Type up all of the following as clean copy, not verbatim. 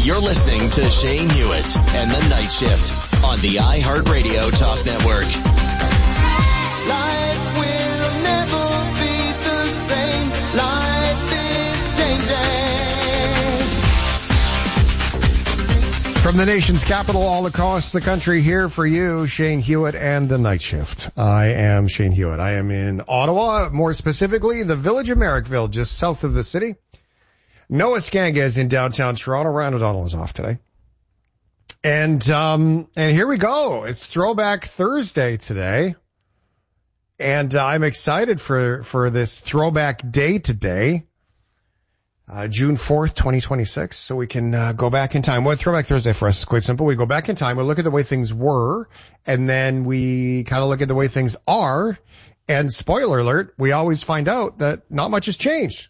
You're listening to Shane Hewitt and the Night Shift on the iHeartRadio Talk Network. Life will never be the same. Life is changing. From the nation's capital all across the country, here for you, Shane Hewitt and the Night Shift. I am Shane Hewitt. I am in Ottawa, more specifically the village of Merrickville, just south of the city. Noah Skanga is in downtown Toronto. Ryan O'Donnell is off today. And here we go. It's Throwback Thursday today. And I'm excited for this throwback day today, June 4th, 2026. So we can go back in time. Well, Throwback Thursday for us is quite simple. We go back in time, we look at the way things were, and then we kind of look at the way things are. And spoiler alert, we always find out that not much has changed.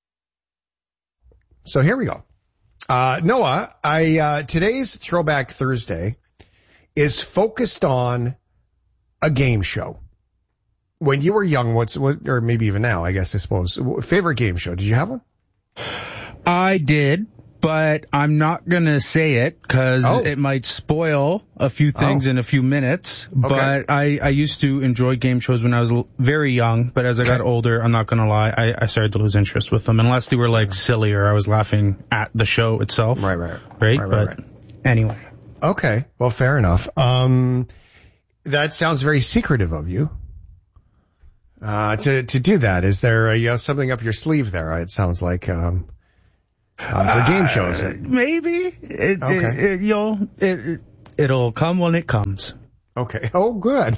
So here we go. Noah, today's Throwback Thursday is focused on a game show. When you were young, or maybe even now, I suppose, favorite game show? Did you have one? I did, but I'm not going to say it because it might spoil a few things in a few minutes. Okay. But I used to enjoy game shows when I was very young, but as I got older, I'm not going to lie, I started to lose interest with them unless they were like silly or I was laughing at the show itself. Right. Anyway. Okay. Well, fair enough. That sounds very secretive of you. To do that, is there something up your sleeve there? It sounds like for game shows. Maybe it'll come when it comes. Okay. Oh, good.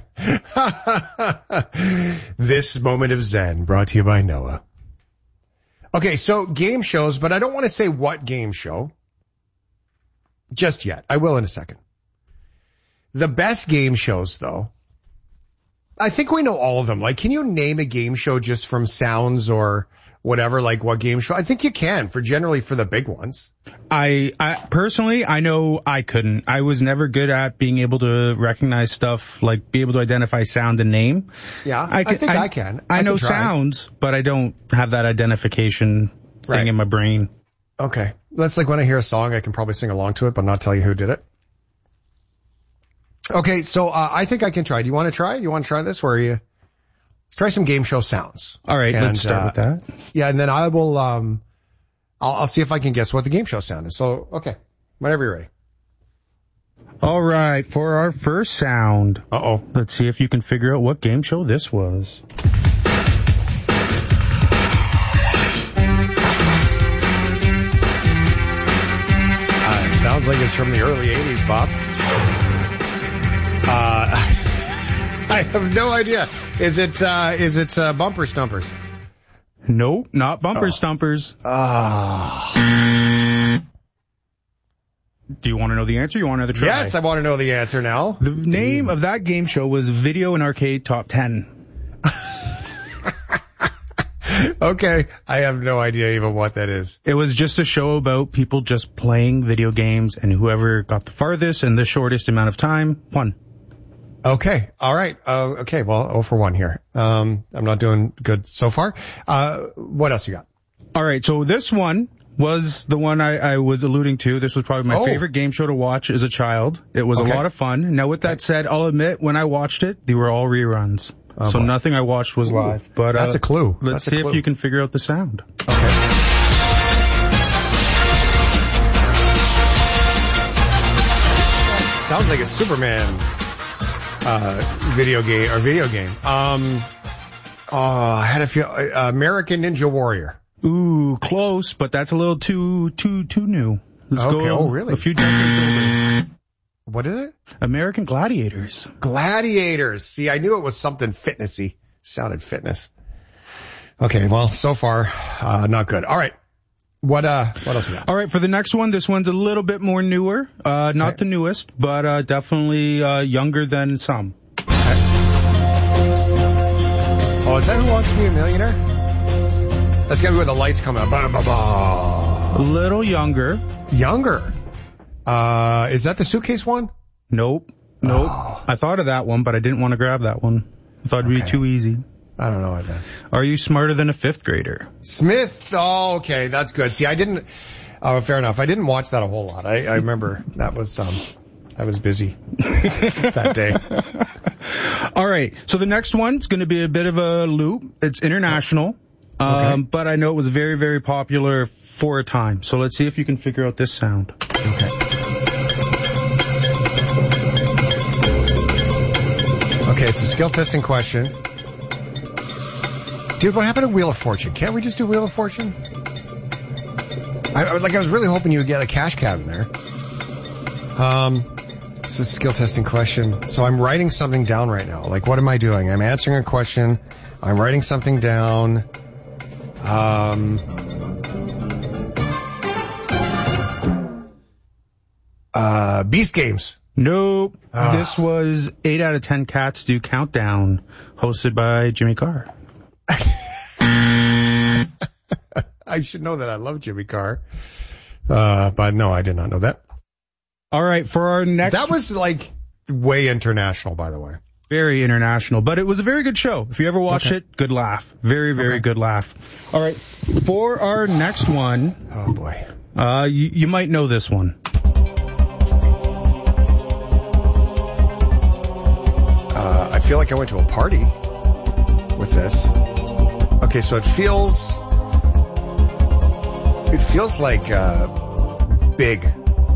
This moment of Zen brought to you by Noah. Okay, so game shows, but I don't want to say what game show just yet. I will in a second. The best game shows, though, I think we know all of them. Like, can you name a game show just from sounds or whatever, like what game show? I think you can for the big ones. I personally, I know I couldn't. I was never good at being able to recognize stuff, like be able to identify sound and name. Yeah, I think I can. I know sounds, but I don't have that identification thing in my brain. Okay. That's like when I hear a song, I can probably sing along to it, but not tell you who did it. Okay, so I think I can try. Do you want to try? You want to try this? Let's try some game show sounds. All right, let's start with that. Yeah, and then I will. I'll see if I can guess what the game show sound is. So, okay, whenever you're ready. All right, for our first sound. Let's see if you can figure out what game show this was. It sounds like it's from the early 80s, Bob. I have no idea. Is it Bumper Stumpers? Nope, not Bumper Stumpers. Do you want to know the answer? You want another try? Yes, I want to know the answer now. The name of that game show was Video and Arcade Top 10. Okay, I have no idea even what that is. It was just a show about people just playing video games, and whoever got the farthest and the shortest amount of time won. Okay. All right. Okay. Well, 0 for 1 here. I'm not doing good so far. What else you got? All right. So this one was the one I was alluding to. This was probably my favorite game show to watch as a child. It was a lot of fun. Now, with that said, I'll admit when I watched it, they were all reruns. So nothing I watched was live. But that's a clue. Let's see if you can figure out the sound. Okay. Sounds like a Superman video game. I had a few. American Ninja Warrior. Ooh, close, but that's a little too new. Let's go. Oh, really? A few decades older. What is it? American Gladiators. Gladiators. See, I knew it was something fitnessy. Sounded fitness. Okay, well, so far, not good. All right. What else you got? All right, for the next one, this one's a little bit more newer. Not the newest, but definitely younger than some. Okay. Oh, is that Who Wants to Be a Millionaire? That's gotta be where the lights come out. A little younger. Younger? Is that the suitcase one? Nope. Oh. I thought of that one, but I didn't want to grab that one. I thought it'd be too easy. I don't know what that. Are you smarter than a fifth grader? Smith. Oh, okay. That's good. See, I didn't. Oh, fair enough. I didn't watch that a whole lot. I remember that was, I was busy that day. All right. So the next one's going to be a bit of a loop. It's international. Okay. But I know it was very, very popular for a time. So let's see if you can figure out this sound. Okay. Okay, it's a skill testing question. Dude, what happened to Wheel of Fortune? Can't we just do Wheel of Fortune? I was really hoping you would get a cash cab in there. It's a skill testing question. So I'm writing something down right now. Like, what am I doing? I'm answering a question. I'm writing something down. Beast Games. Nope. This was 8 out of 10 Cats Do Countdown, hosted by Jimmy Carr. I should know that. I love Jimmy Carr. But no, I did not know that. All right, for our next... That was like way international, by the way. Very international, but it was a very good show. If you ever watch it, good laugh. Very, very good laugh. All right, for our next one... Oh, boy. You might know this one. I feel like I went to a party with this. Okay, so it feels like big.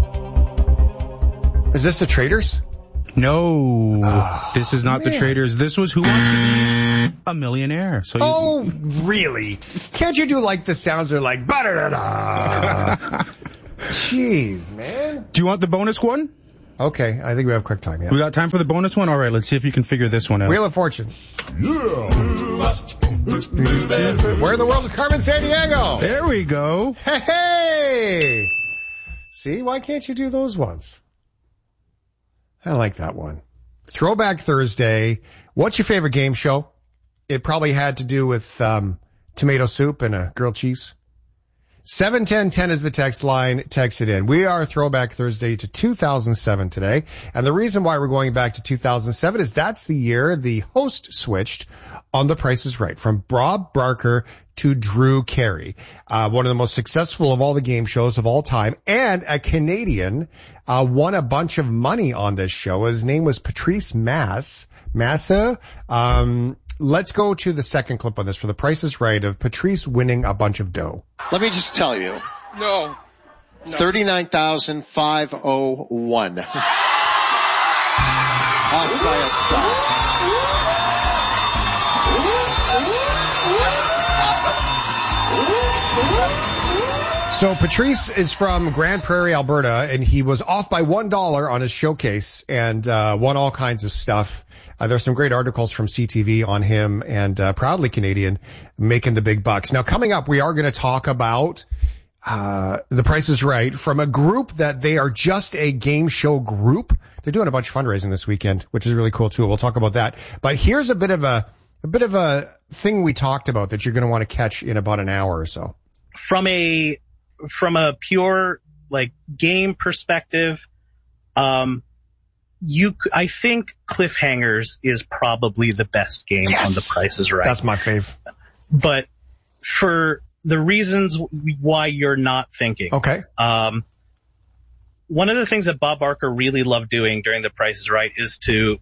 Is this the Traders? No, this is not the Traders. This was Who Wants to Be a Millionaire. So really? Can't you do like the sounds are like ba-da-da-da? Jeez, man. Do you want the bonus one? Okay, I think we have quick time, yeah. We got time for the bonus one? All right, let's see if you can figure this one out. Wheel of Fortune. Where in the world is Carmen Sandiego? There we go. Hey! See, why can't you do those ones? I like that one. Throwback Thursday. What's your favorite game show? It probably had to do with tomato soup and a grilled cheese. 71010 is the text line. Text it in. We are Throwback Thursday to 2007 today. And the reason why we're going back to 2007 is that's the year the host switched on The Price is Right from Bob Barker to Drew Carey. One of the most successful of all the game shows of all time, and a Canadian won a bunch of money on this show. His name was Patrice Massa. Let's go to the second clip on this for The Price is Right of Patrice winning a bunch of dough. Let me just tell you. No. 39,501. Off by a dot. So Patrice is from Grand Prairie, Alberta, and he was off by $1 on his showcase and won all kinds of stuff. There's some great articles from CTV on him, and proudly Canadian, making the big bucks. Now, coming up, we are going to talk about The Price is Right from a group that they are just a game show group. They're doing a bunch of fundraising this weekend, which is really cool too. We'll talk about that. But here's a bit of a thing we talked about that you're going to want to catch in about an hour or so. From a pure like game perspective, I think Cliffhangers is probably the best game on The Price is Right. That's my fave. But for the reasons why you're not thinking. Okay. One of the things that Bob Barker really loved doing during The Price is Right is to...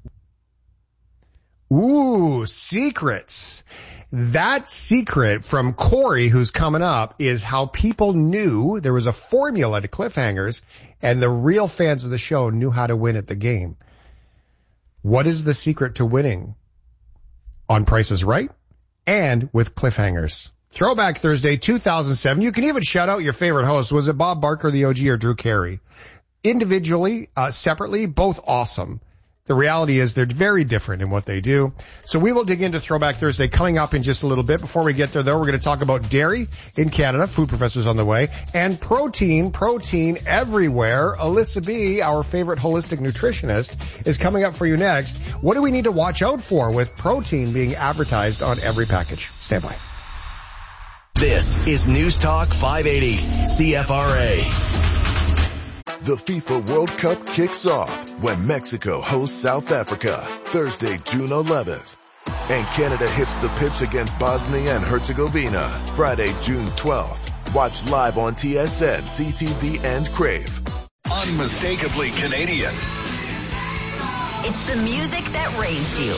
Ooh, secrets. That secret from Corey, who's coming up, is how people knew there was a formula to Cliffhangers, and the real fans of the show knew how to win at the game. What is the secret to winning on Price is Right and with Cliffhangers? Throwback Thursday 2007. You can even shout out your favorite host. Was it Bob Barker, the OG, or Drew Carey? Individually, separately, both awesome. The reality is they're very different in what they do. So we will dig into Throwback Thursday coming up in just a little bit. Before we get there, though, we're going to talk about dairy in Canada. Food Professor's on the way. And protein everywhere. Alyssa B., our favorite holistic nutritionist, is coming up for you next. What do we need to watch out for with protein being advertised on every package? Stand by. This is News Talk 580, CFRA. The FIFA World Cup kicks off when Mexico hosts South Africa Thursday, June 11th. And Canada hits the pitch against Bosnia and Herzegovina Friday, June 12th. Watch live on TSN, CTV, and Crave. Unmistakably Canadian. It's the music that raised you.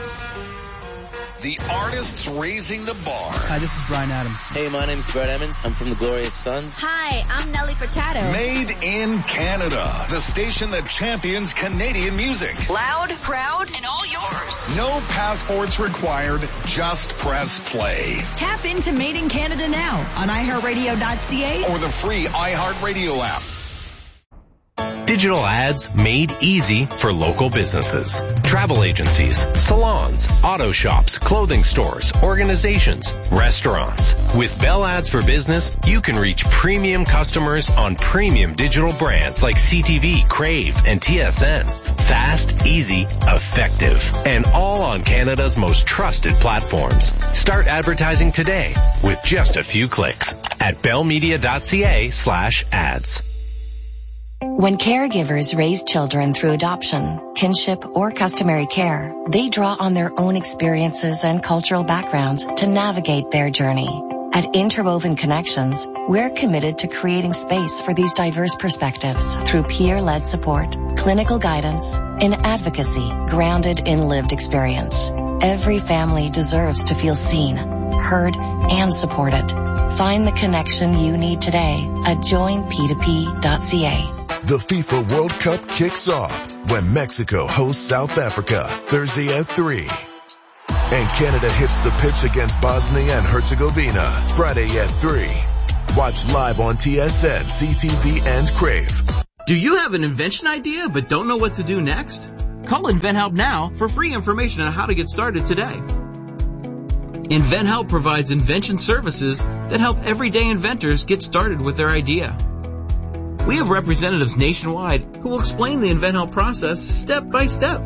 The artists raising the bar. Hi, this is Bryan Adams. Hey, my name's Brett Emmons. I'm from the Glorious Sons. Hi, I'm Nelly Furtado. Made in Canada. The station that champions Canadian music. Loud, proud, and all yours. No passports required. Just press play. Tap into Made in Canada now on iHeartRadio.ca or the free iHeartRadio app. Digital ads made easy for local businesses. Travel agencies, salons, auto shops, clothing stores, organizations, restaurants. With Bell Ads for Business, you can reach premium customers on premium digital brands like CTV, Crave, and TSN. Fast, easy, effective, and all on Canada's most trusted platforms. Start advertising today with just a few clicks at bellmedia.ca/ads. When caregivers raise children through adoption, kinship, or customary care, they draw on their own experiences and cultural backgrounds to navigate their journey. At Interwoven Connections, we're committed to creating space for these diverse perspectives through peer-led support, clinical guidance, and advocacy grounded in lived experience. Every family deserves to feel seen, heard, and supported. Find the connection you need today at joinp2p.ca. The FIFA World Cup kicks off when Mexico hosts South Africa Thursday at 3. And Canada hits the pitch against Bosnia and Herzegovina Friday at 3. Watch live on TSN, CTV, and Crave. Do you have an invention idea but don't know what to do next? Call InventHelp now for free information on how to get started today. InventHelp provides invention services that help everyday inventors get started with their idea. We have representatives nationwide who will explain the InventHelp process step by step.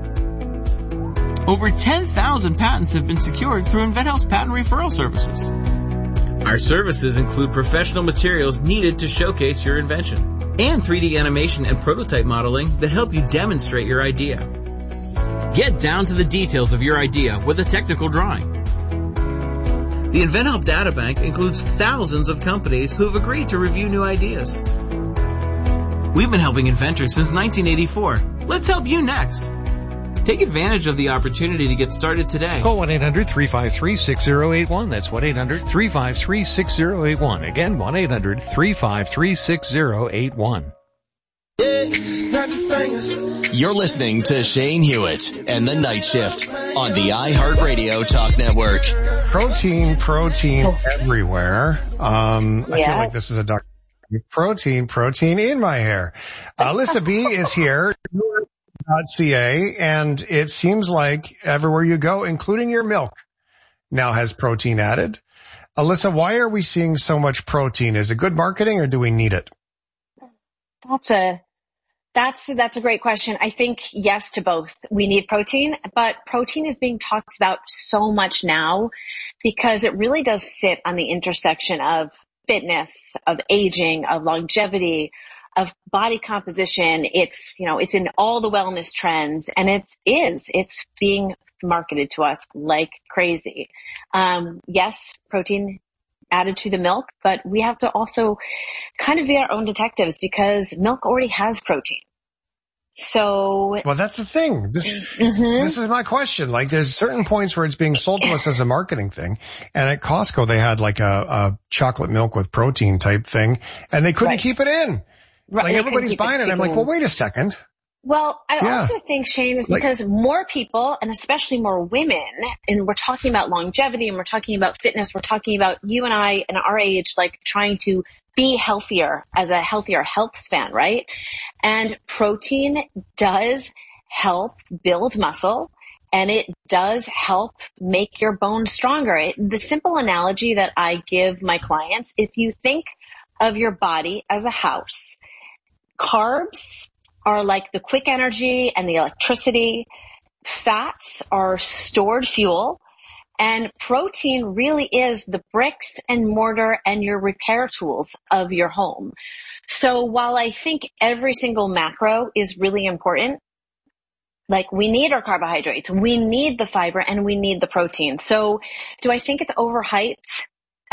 Over 10,000 patents have been secured through InventHelp's patent referral services. Our services include professional materials needed to showcase your invention and 3D animation and prototype modeling that help you demonstrate your idea. Get down to the details of your idea with a technical drawing. The InventHelp Databank includes thousands of companies who have agreed to review new ideas. We've been helping inventors since 1984. Let's help you next. Take advantage of the opportunity to get started today. Call 1-800-353-6081. That's 1-800-353-6081. Again, 1-800-353-6081. You're listening to Shane Hewitt and the Night Shift on the iHeartRadio Talk Network. Protein everywhere. I feel like this is a doctor. Protein in my hair. Alyssa B is here, .ca, and it seems like everywhere you go, including your milk, now has protein added. Alyssa, why are we seeing so much protein? Is it good marketing or do we need it? That's a great question. I think yes to both. We need protein, but protein is being talked about so much now because it really does sit on the intersection of fitness, of aging, of longevity, of body composition. It's in all the wellness trends, and it's being marketed to us like crazy. Yes, protein added to the milk, but we have to also kind of be our own detectives because milk already has protein. So, well, that's the thing. This is my question. Like, there's certain points where it's being sold to us as a marketing thing. And at Costco, they had like a chocolate milk with protein type thing, and they couldn't keep it in. Right. Like, everybody's buying it. I'm like, well, wait a second. Well, I also think, Shane, is because more people, and especially more women, and we're talking about longevity and we're talking about fitness, we're talking about you and I and our age, like trying to be healthier as a healthier health span, right? And protein does help build muscle, and it does help make your bones stronger. The simple analogy that I give my clients, if you think of your body as a house, carbs are like the quick energy and the electricity. Fats are stored fuel. And protein really is the bricks and mortar and your repair tools of your home. So while I think every single macro is really important, like we need our carbohydrates, we need the fiber, and we need the protein. So do I think it's overhyped?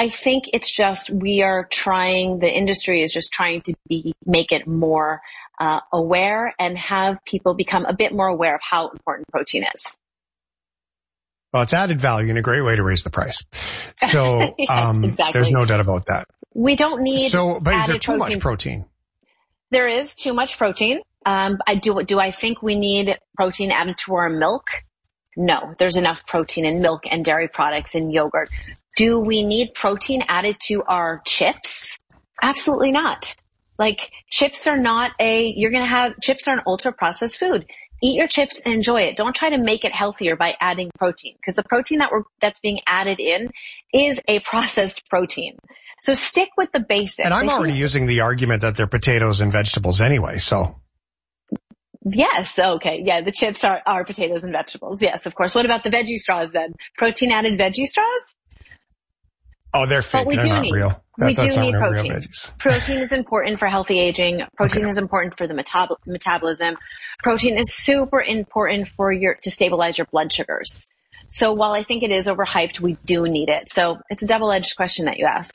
I think it's just the industry is just trying to make it more aware and have people become a bit more aware of how important protein is. Well, it's added value and a great way to raise the price. So yes, exactly. There's no doubt about that. We don't need but is there too much protein? There is too much protein. Do I think we need protein added to our milk? No, there's enough protein in milk and dairy products and yogurt. Do we need protein added to our chips? Absolutely not. Like chips are chips are an ultra processed food. Eat your chips and enjoy it. Don't try to make it healthier by adding protein, because the protein that's being added in is a processed protein. So stick with the basics. And I'm already using the argument that they're potatoes and vegetables anyway, so. Yes. Okay. Yeah. The chips are potatoes and vegetables. Yes, of course. What about the veggie straws then? Protein added veggie straws? Oh, they're fake. They're not real. We do need protein. Protein is important for healthy aging. Protein is important for the metabolism. Protein is super important to stabilize your blood sugars. So while I think it is overhyped, we do need it. So it's a double-edged question that you ask.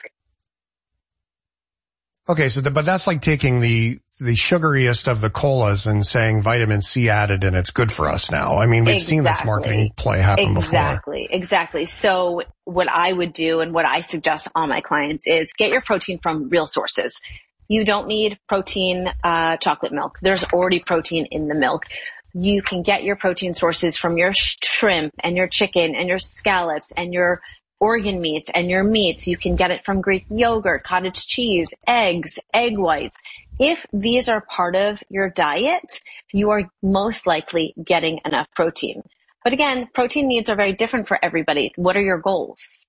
Okay, but that's like taking the sugariest of the colas and saying vitamin C added and it's good for us now. I mean, we've seen this marketing play happen before. Exactly. So what I would do and what I suggest to all my clients is get your protein from real sources. You don't need protein chocolate milk. There's already protein in the milk. You can get your protein sources from your shrimp and your chicken and your scallops and your organ meats and your meats. You can get it from Greek yogurt, cottage cheese, eggs, egg whites. If these are part of your diet, you are most likely getting enough protein. But again, protein needs are very different for everybody. What are your goals?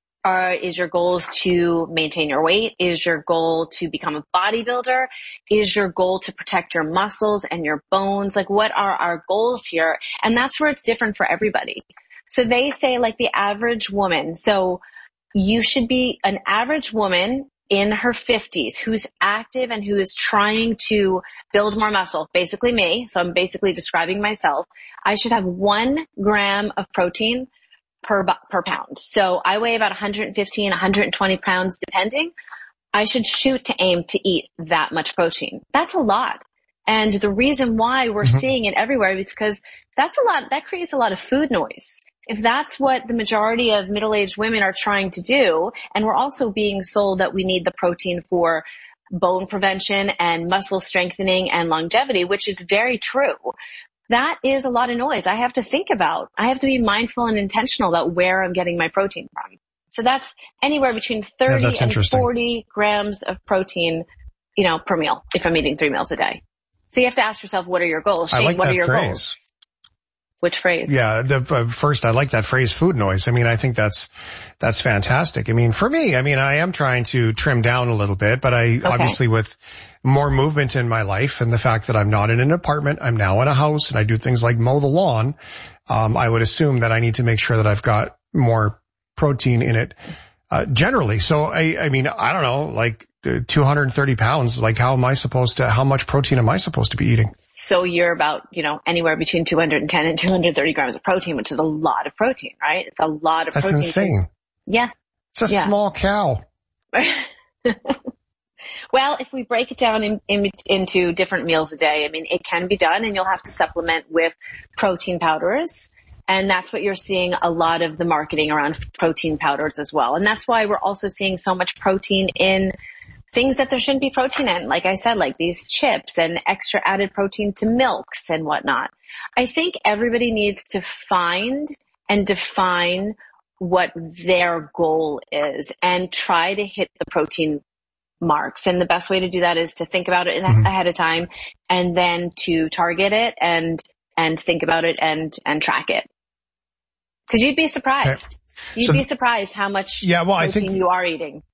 Is your goals to maintain your weight? Is your goal to become a bodybuilder? Is your goal to protect your muscles and your bones? Like, what are our goals here? And that's where it's different for everybody. So they say like the average woman. So you should be an average woman in her 50s who's active and who is trying to build more muscle, basically me. So I'm basically describing myself. I should have 1 gram of protein per pound. So I weigh about 115, 120 pounds depending. I should shoot to aim to eat that much protein. That's a lot. And the reason why we're seeing it everywhere is because that's a lot. That creates a lot of food noise. If that's what the majority of middle-aged women are trying to do, and we're also being sold that we need the protein for bone prevention and muscle strengthening and longevity, which is very true, that is a lot of noise. I have to be mindful and intentional about where I'm getting my protein from. So that's anywhere between 30 and 40 grams of protein, per meal, if I'm eating 3 meals a day. So you have to ask yourself, what are your goals? Shane, I like what that are your phrase. Goals? Which phrase? Yeah, first I like that phrase, food noise. I mean, I think that's fantastic. I mean, for me, I am trying to trim down a little bit, but obviously with more movement in my life and the fact that I'm not in an apartment, I'm now in a house and I do things like mow the lawn. I would assume that I need to make sure that I've got more protein in it, generally. So I don't know, like 230 pounds, like how much protein am I supposed to be eating? So you're about, anywhere between 210 and 230 grams of protein, which is a lot of protein, right? It's a lot of protein. That's insane. Yeah. It's a small cow. Well, if we break it down into different meals a day, it can be done, and you'll have to supplement with protein powders. And that's what you're seeing a lot of the marketing around protein powders as well. And that's why we're also seeing so much protein in things that there shouldn't be protein in, like I said, like these chips and extra added protein to milks and whatnot. I think everybody needs to find and define what their goal is and try to hit the protein marks. And the best way to do that is to think about it ahead of time and then to target it and think about it and track it. Because you'd be surprised. You'd be surprised how much protein you are eating.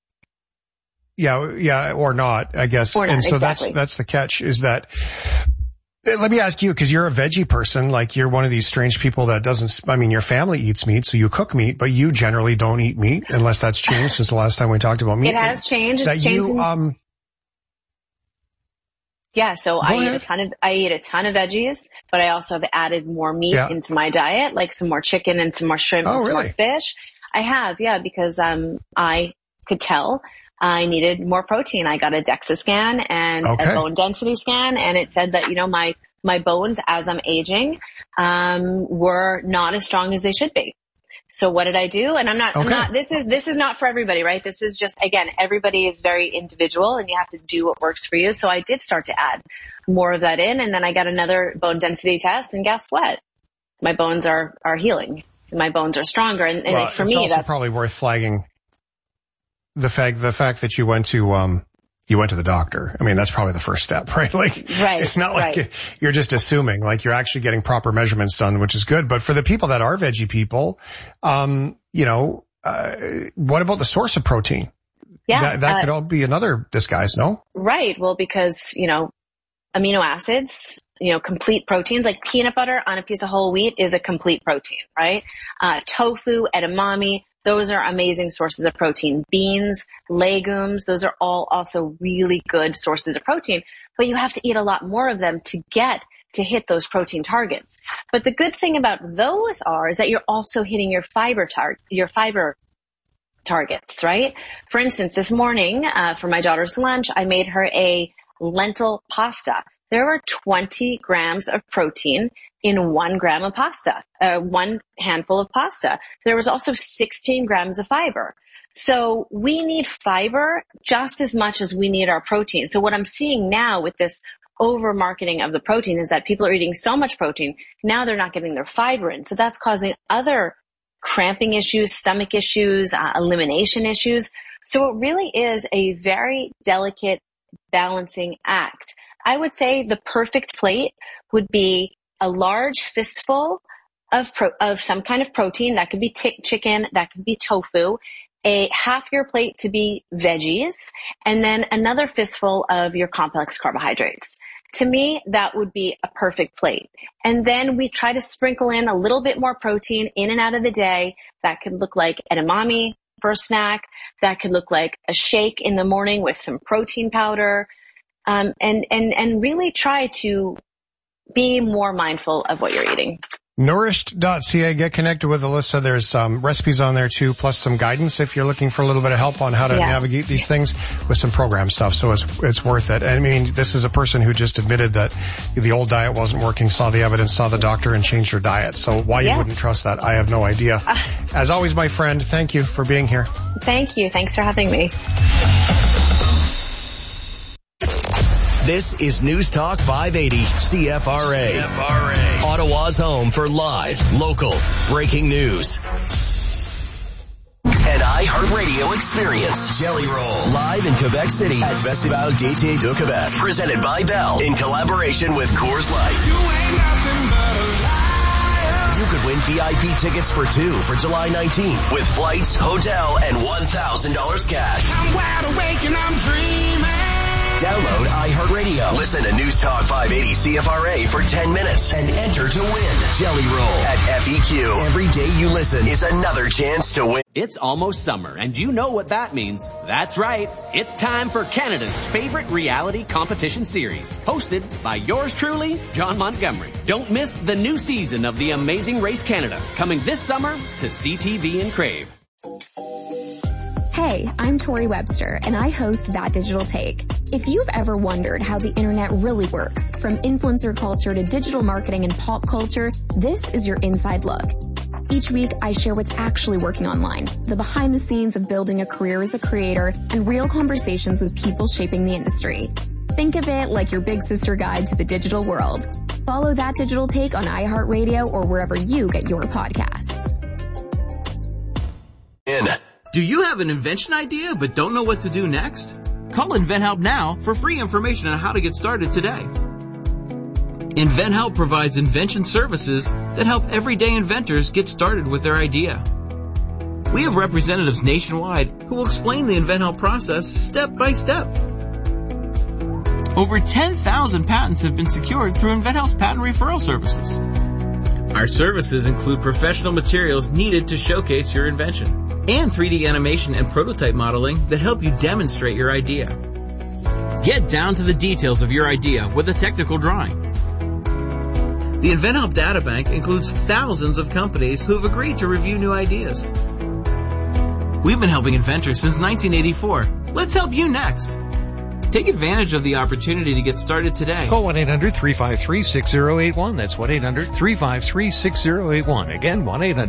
Yeah, or not, I guess. Or not, and so exactly. that's the catch is that, let me ask you, because you're a veggie person, like you're one of these strange people that your family eats meat, so you cook meat, but you generally don't eat meat unless that's changed since the last time we talked about meat. It has changed. Yeah, so I eat a ton of veggies, but I also have added more meat into my diet, like some more chicken and some more shrimp and some more fish. I have, because I could tell I needed more protein. I got a DEXA scan and a bone density scan, and it said that, my bones as I'm aging were not as strong as they should be. So what did I do? And I'm not, this is not for everybody, right? This is just, again, everybody is very individual and you have to do what works for you. So I did start to add more of that in, and then I got another bone density test, and guess what? My bones are healing. My bones are stronger. And for me, it's also probably worth flagging the fact that you went to the doctor. I mean, that's probably the first step, right? It's not like you're just assuming, like you're actually getting proper measurements done, which is good. But for the people that are veggie people, what about the source of protein? Yeah. That could all be another disguise, no? Right. Well, because, amino acids, complete proteins, like peanut butter on a piece of whole wheat is a complete protein, right? Tofu, edamame, those are amazing sources of protein. Beans, legumes, those are all also really good sources of protein, but you have to eat a lot more of them to hit those protein targets. But the good thing about those is that you're also hitting your fiber targets, right? For instance, this morning, for my daughter's lunch, I made her a lentil pasta. There were 20 grams of protein in 1 gram of pasta, 1 handful of pasta. There was also 16 grams of fiber. So we need fiber just as much as we need our protein. So what I'm seeing now with this over marketing of the protein is that people are eating so much protein, now they're not getting their fiber in. So that's causing other cramping issues, stomach issues, elimination issues. So it really is a very delicate balancing act. I would say the perfect plate would be a large fistful of some kind of protein. That could be chicken, that could be tofu, a half your plate to be veggies, and then another fistful of your complex carbohydrates. To me, that would be a perfect plate. And then we try to sprinkle in a little bit more protein in and out of the day. That could look like edamame for a snack. That could look like a shake in the morning with some protein powder. And really try to be more mindful of what you're eating. Nourished.ca. Get connected with Alyssa. There's some recipes on there too, plus some guidance if you're looking for a little bit of help on how to navigate these things with some program stuff. So it's worth it. I mean, this is a person who just admitted that the old diet wasn't working, saw the evidence, saw the doctor, and changed her diet. So why you wouldn't trust that, I have no idea. As always, my friend, thank you for being here. Thank you. Thanks for having me. This is News Talk 580 CFRA. Ottawa's home for live, local, breaking news. An iHeartRadio experience. Jelly Roll. Live in Quebec City at Festival d'été de Québec. Presented by Bell in collaboration with Coors Light. You could win VIP tickets for 2 for July 19th with flights, hotel, and $1,000 cash. I'm wide awake and I'm dreaming. Download iHeartRadio. Listen to News Talk 580 CFRA for 10 minutes and enter to win. Jelly Roll at FEQ. Every day you listen is another chance to win. It's almost summer, and you know what that means. That's right. It's time for Canada's favorite reality competition series, hosted by yours truly, John Montgomery. Don't miss the new season of The Amazing Race Canada, coming this summer to CTV and Crave. Hey, I'm Tori Webster, and I host That Digital Take. If you've ever wondered how the internet really works, from influencer culture to digital marketing and pop culture, this is your inside look. Each week, I share what's actually working online, the behind the scenes of building a career as a creator, and real conversations with people shaping the industry. Think of it like your big sister guide to the digital world. Follow That Digital Take on iHeartRadio or wherever you get your podcasts. Do you have an invention idea but don't know what to do next? Call InventHelp now for free information on how to get started today. InventHelp provides invention services that help everyday inventors get started with their idea. We have representatives nationwide who will explain the InventHelp process step by step. Over 10,000 patents have been secured through InventHelp's patent referral services. Our services include professional materials needed to showcase your invention, and 3D animation and prototype modeling that help you demonstrate your idea. Get down to the details of your idea with a technical drawing. The InventHelp Databank includes thousands of companies who have agreed to review new ideas. We've been helping inventors since 1984. Let's help you next. Take advantage of the opportunity to get started today. Call 1-800-353-6081. That's 1-800-353-6081. Again,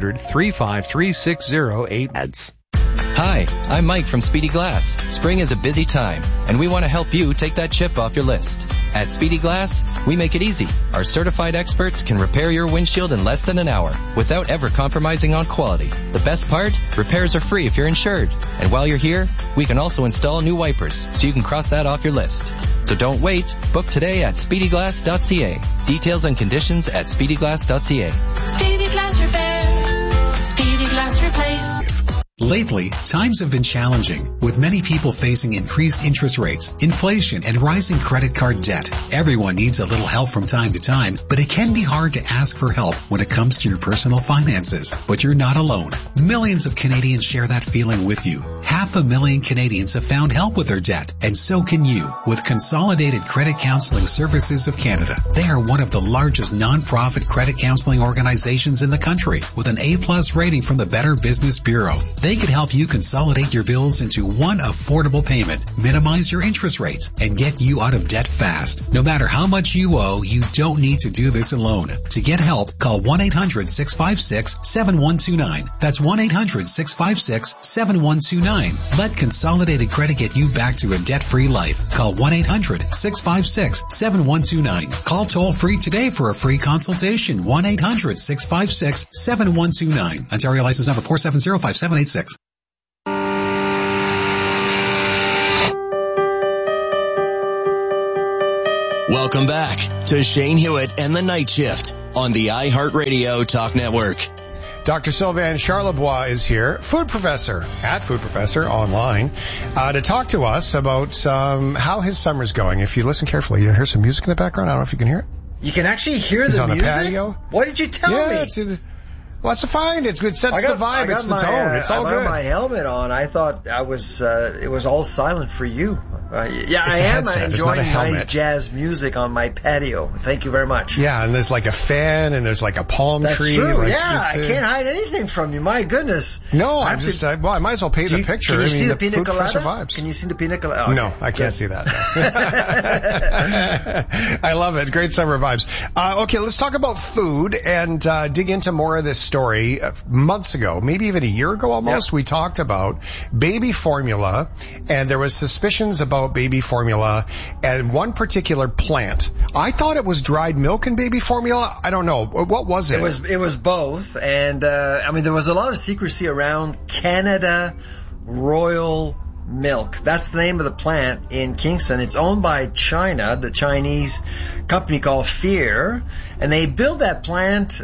1-800-353-6081. Hi, I'm Mike from Speedy Glass. Spring is a busy time, and we want to help you take that chip off your list. At Speedy Glass, we make it easy. Our certified experts can repair your windshield in less than an hour without ever compromising on quality. The best part? Repairs are free if you're insured. And while you're here, we can also install new wipers so you can cross that off your list. So don't wait. Book today at speedyglass.ca. Details and conditions at speedyglass.ca. Speedy Glass Repair. Speedy Glass Replace. Lately, times have been challenging, with many people facing increased interest rates, inflation, and rising credit card debt. Everyone needs a little help from time to time, but it can be hard to ask for help when it comes to your personal finances. But you're not alone. Millions of Canadians share that feeling with you. 500,000 Canadians have found help with their debt, and so can you with Consolidated Credit Counseling Services of Canada. They are one of the largest non-profit credit counseling organizations in the country, with an A+ rating from the Better Business Bureau. They could help you consolidate your bills into one affordable payment, minimize your interest rates, and get you out of debt fast. No matter how much you owe, you don't need to do this alone. To get help, call 1-800-656-7129. That's 1-800-656-7129. Let Consolidated Credit get you back to a debt-free life. Call 1-800-656-7129. Call toll-free today for a free consultation. 1-800-656-7129. Ontario license number 4705786. Welcome back to Shane Hewitt and the Night Shift on the iHeartRadio Talk Network. Dr. Sylvain Charlebois is here, food professor at Food Professor online, to talk to us about how his summer's going. If you listen carefully, you hear some music in the background. I don't know if you can hear it. You can actually hear He's the on music? The patio. What did you tell me? Well, it's fine. It sets the vibe. It's the tone. It's all good. I got my helmet on. I thought it was all silent for you. I am enjoying nice jazz music on my patio. Thank you very much. Yeah, and there's like a fan, and there's like a palm tree. That's true. Like I can't hide anything from you. My goodness. No, I might as well paint the picture. Can you see the pina colada? Vibes. Can you see the pina colada? Okay. No, I can't see that. I love it. Great summer vibes. Okay, let's talk about food and dig into more of this story. Months ago, maybe even a year ago almost, we talked about baby formula, and there was suspicions about baby formula and one particular plant. I thought it was dried milk and baby formula. I don't know. What was it? It was both, and there was a lot of secrecy around Canada Royal Milk. That's the name of the plant in Kingston. It's owned by China, the Chinese company called Fear, and they built that plant.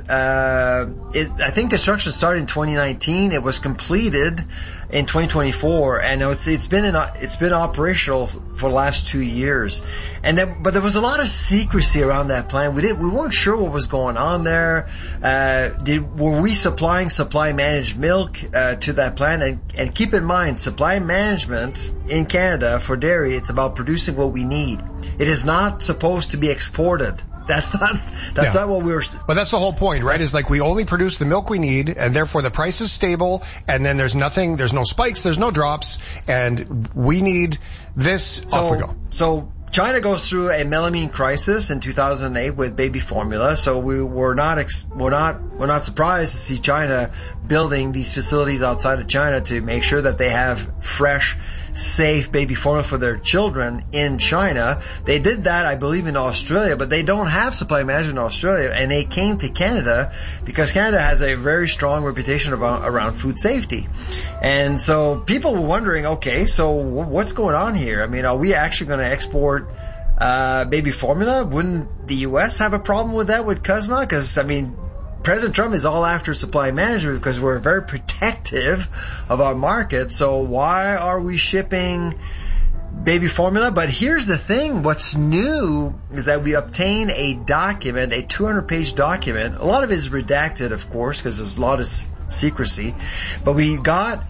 I think construction started in 2019. It was completed in 2024, and it's been operational for the last 2 years. But there was a lot of secrecy around that plant. We weren't sure what was going on there. Were we supply managed milk to that plant? And keep in mind, supply management in Canada for dairy, it's about producing what we need. It is not supposed to be exported. That's not what we were. But that's the whole point, right? Is like we only produce the milk we need, and therefore the price is stable, and then there's no spikes, there's no drops, and we need this. Off we go. So China goes through a melamine crisis in 2008 with baby formula, so we're not surprised to see China building these facilities outside of China to make sure that they have fresh, safe baby formula for their children in China. They did that, I believe, in Australia, but they don't have supply management in Australia, and they came to Canada because Canada has a very strong reputation around food safety. And so people were wondering, okay, so what's going on here? I mean, are we actually going to export baby formula? Wouldn't the U.S. have a problem with that with CUSMA? Because, President Trump is all after supply management because we're very protective of our market. So why are we shipping baby formula? But here's the thing. What's new is that we obtained a document, a 200-page document. A lot of it is redacted, of course, because there's a lot of secrecy. But we got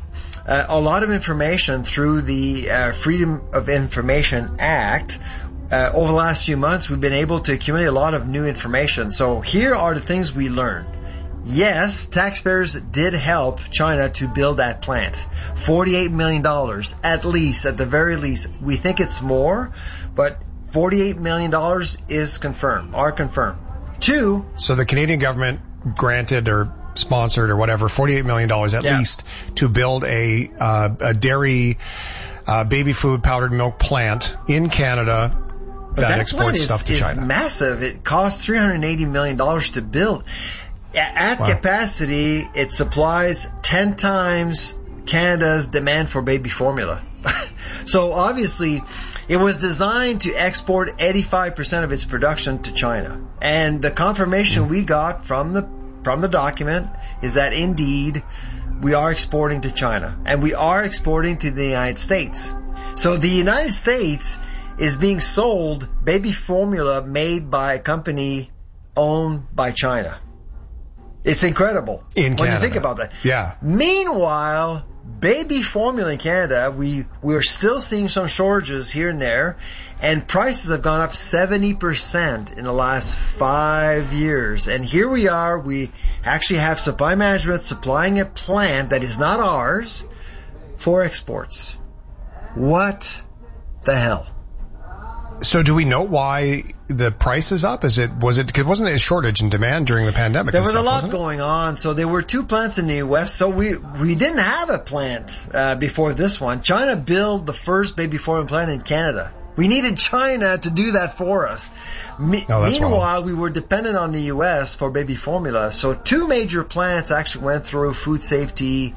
a lot of information through the Freedom of Information Act. Over the last few months, we've been able to accumulate a lot of new information. So here are the things we learned. Yes, taxpayers did help China to build that plant. $48 million, at least, at the very least. We think it's more, but $48 million is confirmed, are confirmed. 2. So the Canadian government granted or sponsored or whatever, $48 million at least to build a dairy, baby food powdered milk plant in Canada that exports stuff to China. It's massive. It costs $380 million to build. At capacity, it supplies 10 times Canada's demand for baby formula. So obviously, it was designed to export 85% of its production to China. And the confirmation we got from the document is that indeed we are exporting to China. And we are exporting to the United States. So the United States is being sold baby formula made by a company owned by China. It's incredible when you think about that. Yeah. Meanwhile, baby formula in Canada, we're still seeing some shortages here and there, and prices have gone up 70% in the last 5 years. And here we are, we actually have supply management supplying a plant that is not ours for exports. What the hell? So do we know why the price is up? Cause wasn't it a shortage in demand during the pandemic? There was a lot going on. So there were 2 plants in the U.S. So we didn't have a plant, before this one. China built the first baby formula plant in Canada. We needed China to do that for us. Meanwhile, we were dependent on the U.S. for baby formula. So 2 major plants actually went through food safety,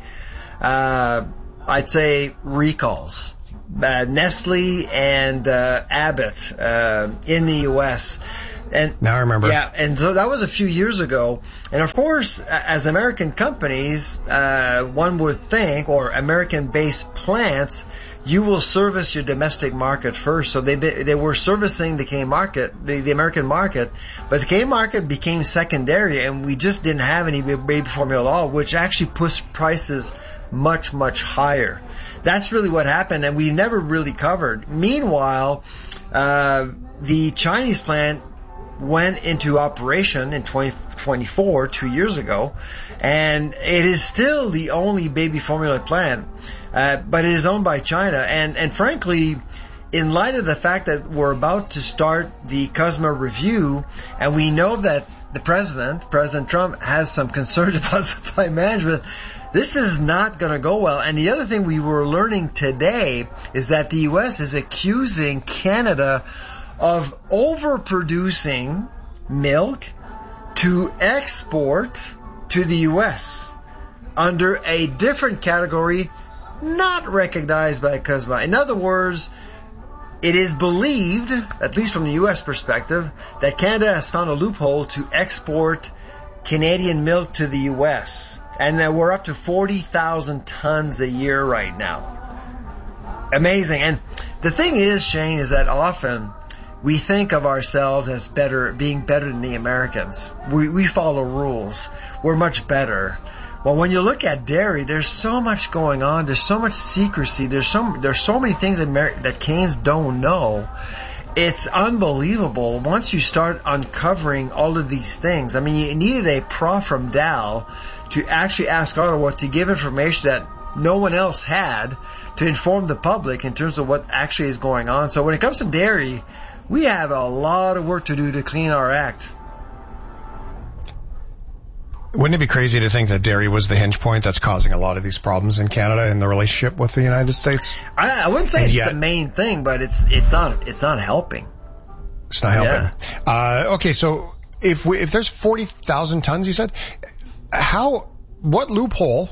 I'd say recalls. Nestle and Abbott in the U.S. And now I remember. Yeah, and so that was a few years ago. And of course, as American companies, one would think, or American-based plants, you will service your domestic market first. So they were servicing the Canadian market, the American market, but the Canadian market became secondary, and we just didn't have any baby formula at all, which actually pushed prices much, much higher. That's really what happened, and we never really covered. Meanwhile, the Chinese plant went into operation in 2024, 2 years ago, and it is still the only baby formula plant, but it is owned by China. And frankly, in light of the fact that we're about to start the CUSMA review, and we know that the President Trump, has some concerns about supply management, this is not going to go well. And the other thing we were learning today is that the U.S. is accusing Canada of overproducing milk to export to the U.S. under a different category not recognized by CUSMA. In other words, it is believed, at least from the U.S. perspective, that Canada has found a loophole to export Canadian milk to the U.S., and that we're up to 40,000 tons a year right now. Amazing. And the thing is, Shane, is that often we think of ourselves as being better than the Americans. We follow rules. We're much better. Well, when you look at dairy, there's so much going on. There's so much secrecy. There's so many things that Canadians don't know. It's unbelievable once you start uncovering all of these things. I mean, you needed a prof from Dal to actually ask Ottawa to give information that no one else had to inform the public in terms of what actually is going on. So when it comes to dairy, we have a lot of work to do to clean our act. Wouldn't it be crazy to think that dairy was the hinge point that's causing a lot of these problems in Canada in the relationship with the United States? I wouldn't say it's the main thing, but it's not helping. It's not helping. Yeah. Okay, so if there's 40,000 tons, you said, what loophole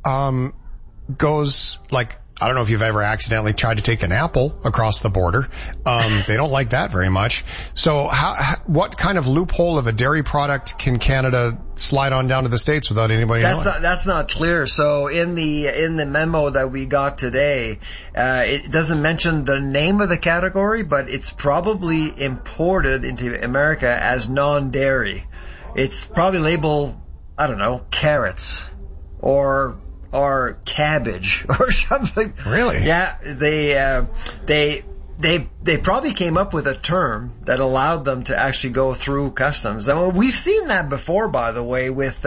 goes, like, I don't know if you've ever accidentally tried to take an apple across the border. They don't like that very much. So what kind of loophole of a dairy product can Canada slide on down to the States without anybody knowing? That's not clear. So in the memo that we got today, it doesn't mention the name of the category, but it's probably imported into America as non-dairy. It's probably labeled, I don't know, carrots or or cabbage or something. Really? Yeah, they probably came up with a term that allowed them to actually go through customs. And we've seen that before, by the way, with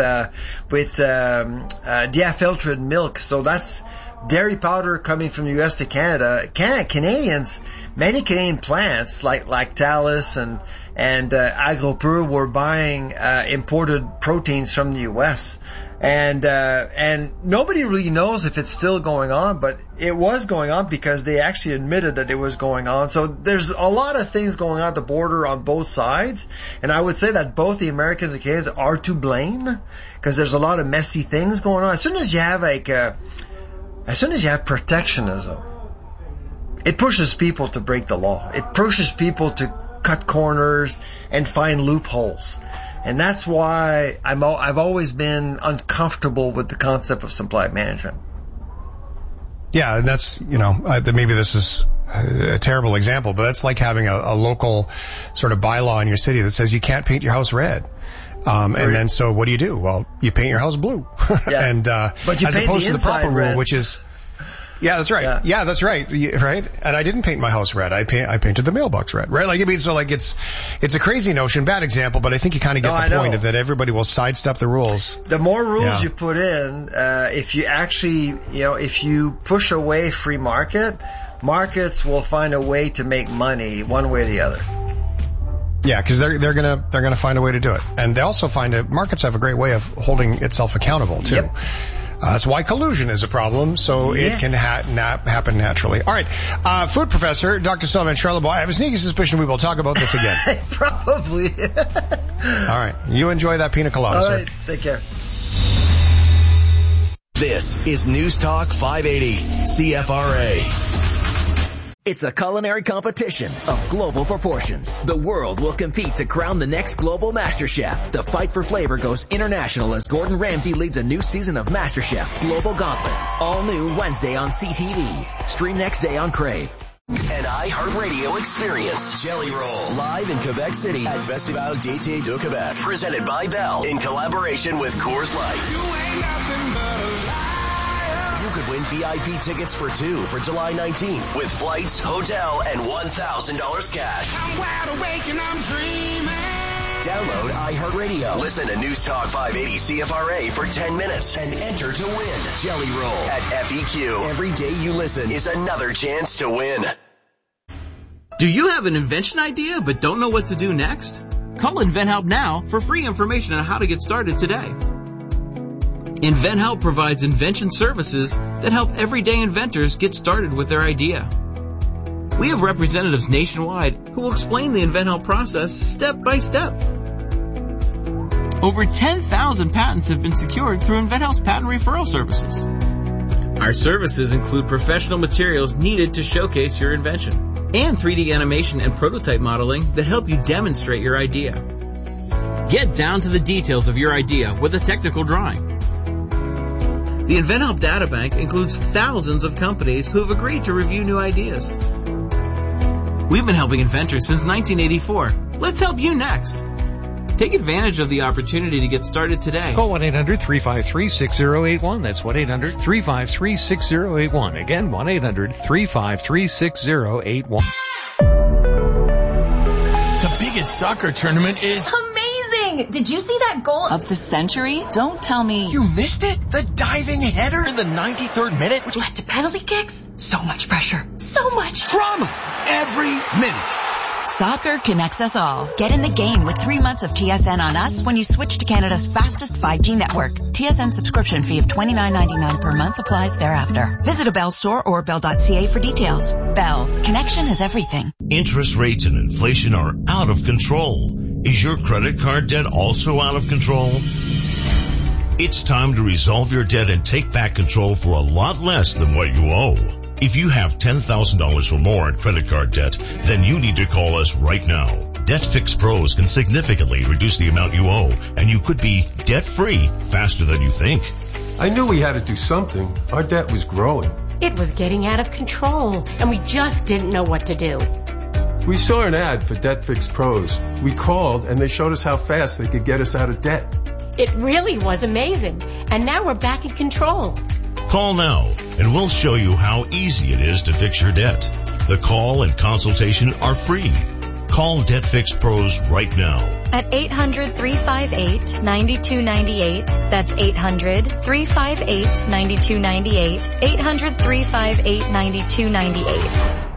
diafiltrated milk. So that's dairy powder coming from the U.S. to Canada. Many Canadian plants like Lactalis and AgroPur were buying imported proteins from the U.S. And nobody really knows if it's still going on, but it was going on because they actually admitted that it was going on. So there's a lot of things going on at the border on both sides. And I would say that both the Americans and Canadians are to blame because there's a lot of messy things going on. As soon as you have protectionism, it pushes people to break the law. It pushes people to cut corners and find loopholes. And that's why I've always been uncomfortable with the concept of supply management. Yeah, and that's, maybe this is a terrible example, but that's like having a local sort of bylaw in your city that says you can't paint your house red. And then so what do? Well, you paint your house blue. Yeah. And, but you as paint opposed the to the proper red. rule, which is, yeah, that's right. Yeah, that's right. Right. And I didn't paint my house red. I painted the mailbox red. Right. Like, it's a crazy notion, bad example, but I think you kind of get the point of that everybody will sidestep the rules. The more rules you put in, if you actually, if you push away free markets will find a way to make money one way or the other. Yeah, because they're gonna find a way to do it. And they also markets have a great way of holding itself accountable too. Yep. That's why collusion is a problem, so it can happen naturally. All right, food professor, Dr. Sylvain Charlebois, I have a sneaky suspicion we will talk about this again. Probably. All right, you enjoy that pina colada, sir. All right, take care. This is News Talk 580, CFRA. It's a culinary competition of global proportions. The world will compete to crown the next global MasterChef. The fight for flavor goes international as Gordon Ramsay leads a new season of MasterChef Global Gauntlet. All new Wednesday on CTV. Stream next day on Crave. An iHeartRadio experience. Jelly Roll. Live in Quebec City at Festival d'Été de Québec. Presented by Bell in collaboration with Coors Light. You could win VIP tickets for 2 for July 19th with flights, hotel, and $1,000 cash. I'm wide awake and I'm dreaming. Download iHeartRadio. Listen to News Talk 580 CFRA for 10 minutes and enter to win Jelly Roll at FEQ. Every day you listen is another chance to win. Do you have an invention idea but don't know what to do next? Call InventHelp now for free information on how to get started today. InventHelp provides invention services that help everyday inventors get started with their idea. We have representatives nationwide who will explain the InventHelp process step by step. Over 10,000 patents have been secured through InventHelp's patent referral services. Our services include professional materials needed to showcase your invention and 3D animation and prototype modeling that help you demonstrate your idea. Get down to the details of your idea with a technical drawing. The InventHelp Databank includes thousands of companies who have agreed to review new ideas. We've been helping inventors since 1984. Let's help you next. Take advantage of the opportunity to get started today. Call 1-800-353-6081. That's 1-800-353-6081. Again, 1-800-353-6081. The biggest soccer tournament is... Did you see that goal of the century? Don't tell me. You missed it? The diving header in the 93rd minute, which led to penalty kicks? So much pressure. So much drama every minute. Soccer connects us all. Get in the game with 3 months of TSN on us when you switch to Canada's fastest 5G network. TSN subscription fee of $29.99 per month applies thereafter. Visit a Bell store or bell.ca for details. Bell. Connection is everything. Interest rates and inflation are out of control. Is your credit card debt also out of control? It's time to resolve your debt and take back control for a lot less than what you owe. If you have $10,000 or more in credit card debt, then you need to call us right now. Debt Fix Pros can significantly reduce the amount you owe, and you could be debt-free faster than you think. I knew we had to do something. Our debt was growing. It was getting out of control, and we just didn't know what to do. We saw an ad for Debt Fix Pros. We called, and they showed us how fast they could get us out of debt. It really was amazing, and now we're back in control. Call now and we'll show you how easy it is to fix your debt. The call and consultation are free. Call Debt Fix Pros right now. At 800-358-9298. That's 800-358-9298. 800-358-9298.